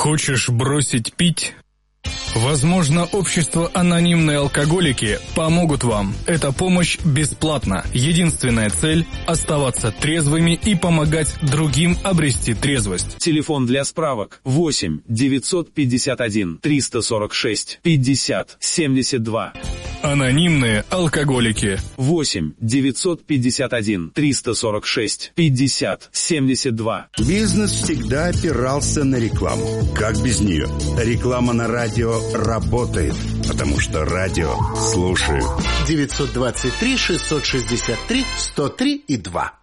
Хочешь бросить пить? Возможно, общество «Анонимные алкоголики» помогут вам. Эта помощь бесплатна. Единственная цель – оставаться трезвыми и помогать другим обрести трезвость. Телефон для справок 8 951 346 50 72. «Анонимные алкоголики». 8 951 346 50 72. Бизнес всегда опирался на рекламу. Как без нее? Реклама на радио работает, потому что радио слушают. 923 663 103 и 2.